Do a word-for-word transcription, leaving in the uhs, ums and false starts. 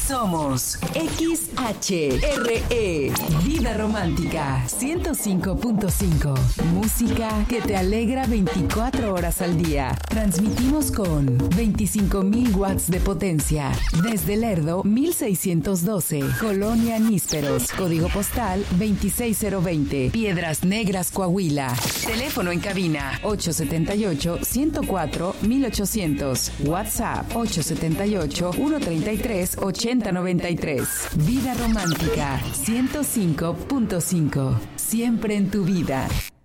Somos X H R E, Vida Romántica ciento cinco punto cinco. Música que te alegra veinticuatro horas al día. Transmitimos con veinticinco mil watts de potencia. Desde Lerdo, mil seiscientos doce. Colonia Nísperos. Código postal veintiséis mil veinte. Piedras Negras, Coahuila. Teléfono en cabina ocho siete ocho, uno cero cuatro, mil ochocientos. WhatsApp ocho siete ocho, uno tres tres, ocho cero nueve tres. Vida Romántica ciento cinco punto cinco. Siempre en tu vida.